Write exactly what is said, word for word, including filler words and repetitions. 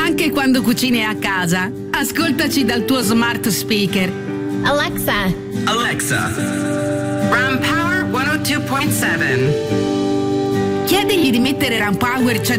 anche quando cucini a casa. Ascoltaci dal tuo smart speaker. Alexa. Alexa. Ram Power centodue point sette. Chiedigli di mettere Ram Power